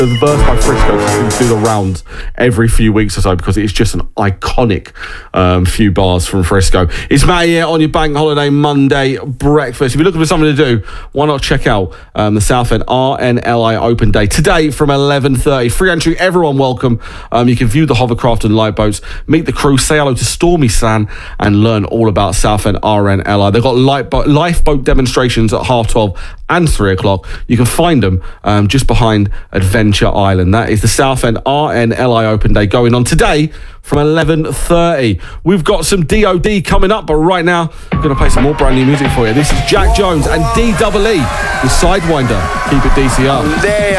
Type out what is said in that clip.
the verse by Frisco seems to do the rounds every few weeks or so because it's just an iconic few bars from Frisco. It's Matt here on your Bank Holiday Monday breakfast. If you're looking for something to do, why not check out the Southend RNLI Open Day today from 11:30. Free entry, everyone welcome. You can view the hovercraft and light boats, meet the crew, say hello to Stormy San, and learn all about Southend RNLI. They've got lifeboat demonstrations at 12:30 and 3:00. You can find them just behind Adventure Island. That is the Southend RNLI Open Day going on today from 11:30. We've got some DOD coming up, but right now I'm going to play some more brand new music for you. This is Jack Jones and DEE with Sidewinder. Keep it DCR. They